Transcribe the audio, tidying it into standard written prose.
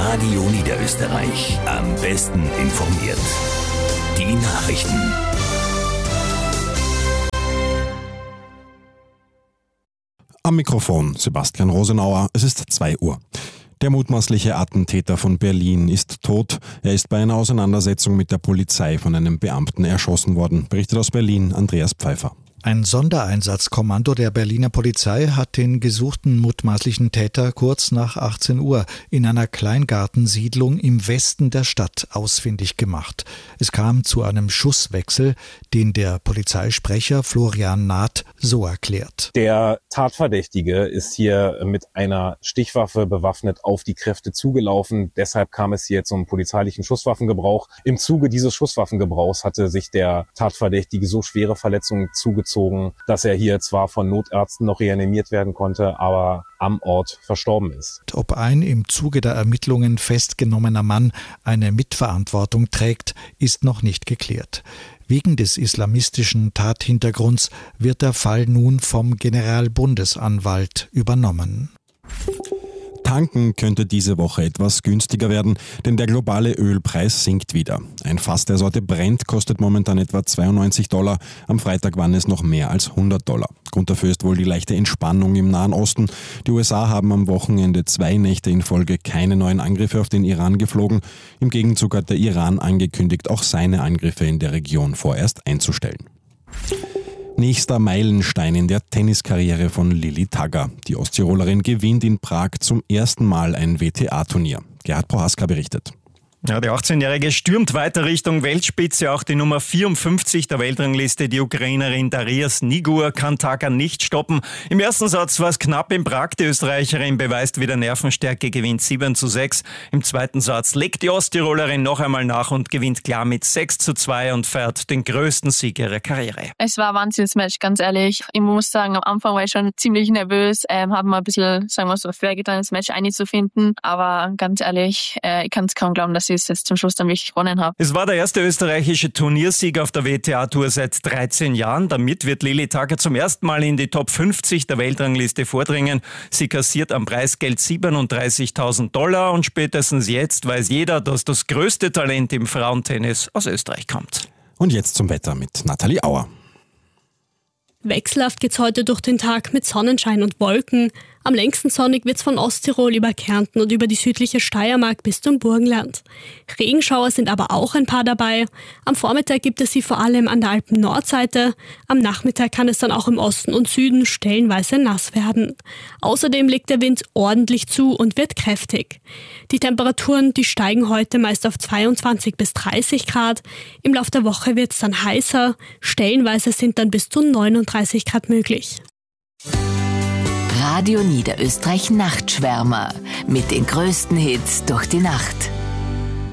Radio Niederösterreich. Am besten informiert. Die Nachrichten. Am Mikrofon Sebastian Rosenauer. Es ist 2 Uhr. Der mutmaßliche Attentäter von Berlin ist tot. Er ist bei einer Auseinandersetzung mit der Polizei von einem Beamten erschossen worden, berichtet aus Berlin Andreas Pfeiffer. Ein Sondereinsatzkommando der Berliner Polizei hat den gesuchten mutmaßlichen Täter kurz nach 18 Uhr in einer Kleingartensiedlung im Westen der Stadt ausfindig gemacht. Es kam zu einem Schusswechsel, den der Polizeisprecher Florian Naht so erklärt. Der Tatverdächtige ist hier mit einer Stichwaffe bewaffnet auf die Kräfte zugelaufen. Deshalb kam es hier zum polizeilichen Schusswaffengebrauch. Im Zuge dieses Schusswaffengebrauchs hatte sich der Tatverdächtige so schwere Verletzungen zugezogen, dass er hier zwar von Notärzten noch reanimiert werden konnte, aber am Ort verstorben ist. Ob ein im Zuge der Ermittlungen festgenommener Mann eine Mitverantwortung trägt, ist noch nicht geklärt. Wegen des islamistischen Tathintergrunds wird der Fall nun vom Generalbundesanwalt übernommen. Tanken könnte diese Woche etwas günstiger werden, denn der globale Ölpreis sinkt wieder. Ein Fass der Sorte Brent kostet momentan etwa $92. Am Freitag waren es noch mehr als $100. Grund dafür ist wohl die leichte Entspannung im Nahen Osten. Die USA haben am Wochenende 2 Nächte in Folge keine neuen Angriffe auf den Iran geflogen. Im Gegenzug hat der Iran angekündigt, auch seine Angriffe in der Region vorerst einzustellen. Nächster Meilenstein in der Tenniskarriere von Lilli Tagger. Die Osttirolerin gewinnt in Prag zum ersten Mal ein WTA-Turnier. Gerhard Prohaska berichtet. Ja, die 18-Jährige stürmt weiter Richtung Weltspitze. Auch die Nummer 54 der Weltrangliste, die Ukrainerin Daria Snigur, kann Tagger nicht stoppen. Im ersten Satz war es knapp in Prag. Die Österreicherin beweist wieder Nervenstärke, gewinnt 7:6. Im zweiten Satz legt die Osttirolerin noch einmal nach und gewinnt klar mit 6:2 und feiert den größten Sieg ihrer Karriere. Es war ein Wahnsinnsmatch, ganz ehrlich. Ich muss sagen, am Anfang war ich schon ziemlich nervös, habe mir ein bisschen, sagen wir so, schwer getan, das Match einzufinden. Aber ganz ehrlich, ich kann es kaum glauben, dass ich es jetzt zum Schluss dann wirklich gewonnen habe. Es war der erste österreichische Turniersieg auf der WTA-Tour seit 13 Jahren. Damit wird Lilli Tagger zum ersten Mal in die Top 50 der Weltrangliste vordringen. Sie kassiert am Preisgeld $37.000 und spätestens jetzt weiß jeder, dass das größte Talent im Frauentennis aus Österreich kommt. Und jetzt zum Wetter mit Nathalie Auer. Wechselhaft geht's heute durch den Tag mit Sonnenschein und Wolken. Am längsten sonnig wird's von Osttirol über Kärnten und über die südliche Steiermark bis zum Burgenland. Regenschauer sind aber auch ein paar dabei. Am Vormittag gibt es sie vor allem an der Alpen-Nordseite. Am Nachmittag kann es dann auch im Osten und Süden stellenweise nass werden. Außerdem legt der Wind ordentlich zu und wird kräftig. Die Temperaturen, die steigen heute meist auf 22 bis 30 Grad. Im Laufe der Woche wird's dann heißer. Stellenweise sind dann bis zu 39 Grad möglich. Radio Niederösterreich Nachtschwärmer mit den größten Hits durch die Nacht.